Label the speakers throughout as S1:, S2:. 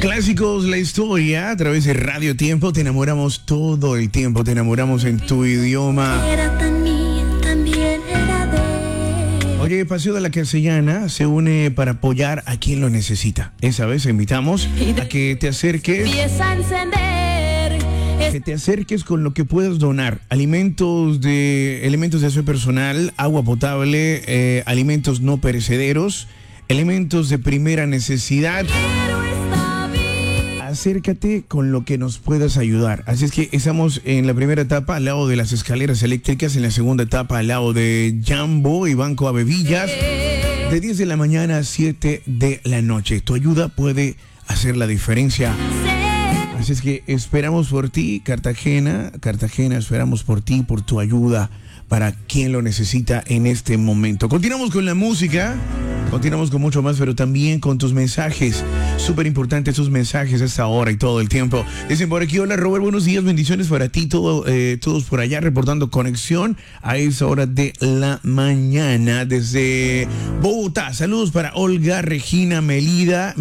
S1: Clásicos, la historia, a través de Radio Tiempo, te enamoramos todo el tiempo, te enamoramos en tu idioma.
S2: Era tan mía, también era de él.
S1: Oye, Paseo de la Castellana se une para apoyar a quien lo necesita. Esa vez invitamos a que te acerques.
S2: Empieza a encender.
S1: Que te acerques con lo que puedas donar. Elementos de aseo personal, agua potable, alimentos no perecederos, elementos de primera necesidad.
S2: Quiero esta vida.
S1: Acércate con lo que nos puedas ayudar. Así es que estamos en la primera etapa al lado de las escaleras eléctricas, en la segunda etapa al lado de Jambo y Banco Avevillas, de 10 de la mañana a 7 de la noche. Tu ayuda puede hacer la diferencia. Así es que esperamos por ti, Cartagena, esperamos por ti, por tu ayuda, para quien lo necesita en este momento. Continuamos con la música, continuamos con mucho más, pero también con tus mensajes. Súper importantes tus mensajes a esta hora y todo el tiempo. Dicen por aquí, hola Robert, buenos días, bendiciones para ti, todos por allá reportando conexión a esa hora de la mañana desde Bogotá. Saludos para Olga, Regina, Mélida,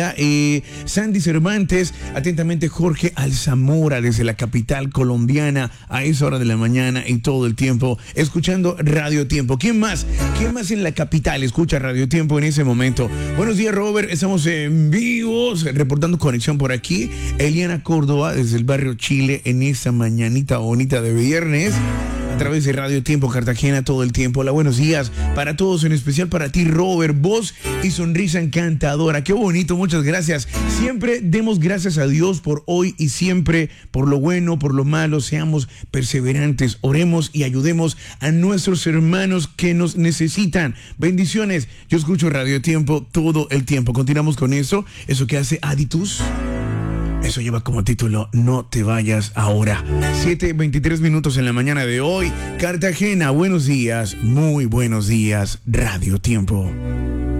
S1: Sandy Cervantes, atentamente Jorge Alzamora desde la capital colombiana a esa hora de la mañana y todo el tiempo escuchando Radio Tiempo. ¿Quién más en la capital escucha Radio Tiempo en ese momento? Buenos días, Robert, estamos en vivos, reportando conexión por aquí. Eliana Córdoba desde el barrio Chile en esta mañanita bonita de viernes, a través de Radio Tiempo Cartagena todo el tiempo. Hola, buenos días para todos, en especial para ti, Robert, voz y sonrisa encantadora. Qué bonito, muchas gracias. Siempre demos gracias a Dios por hoy y siempre por lo bueno, por lo malo. Seamos perseverantes, oremos y ayudemos a nuestros hermanos que nos necesitan. Bendiciones. Yo escucho Radio Tiempo todo el tiempo. Continuamos con eso que hace Aditus. Eso lleva como título No te vayas ahora. 7:23 minutos en la mañana de hoy. Cartagena, buenos días, muy buenos días, Radio Tiempo.